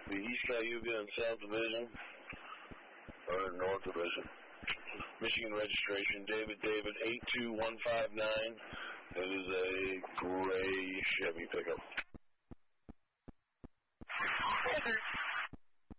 The East Cayuga and South Division, or North Division. Michigan registration, David 82159. It is a gray Chevy pickup.